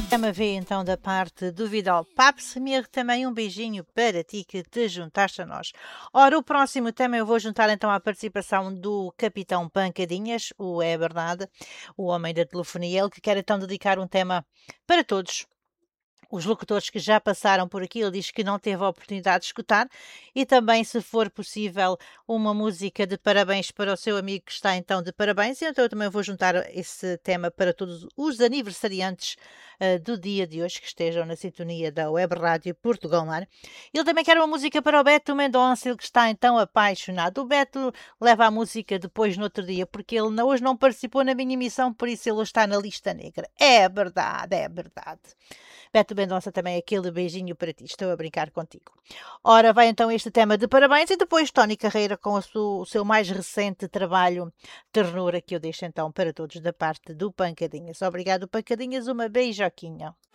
Tema V então da parte do Vidal Papo Semir, também um beijinho para ti que te juntaste a nós. Ora, o próximo tema eu vou juntar então à participação do Capitão Pancadinhas, o É Verdade, o homem da telefonia, ele que quer então dedicar um tema para todos os locutores que já passaram por aqui. Ele diz que não teve a oportunidade de escutar, e também, se for possível, uma música de parabéns para o seu amigo que está então de parabéns. E então eu também vou juntar esse tema para todos os aniversariantes do dia de hoje que estejam na sintonia da Web Rádio Portugal no Ar. Ele também quer uma música para o Beto Mendonça, ele que está então apaixonado. O Beto leva a música depois no outro dia, porque ele hoje não participou na minha emissão, por isso ele está na lista negra. É verdade, é verdade. Beto Mendonça, também aquele beijinho para ti. Estou a brincar contigo. Ora, vai então este tema de parabéns, e depois Tony Carreira com o seu mais recente trabalho, Ternura, que eu deixo então para todos da parte do Pancadinhas. Obrigado, Pancadinhas. Uma beijoquinha.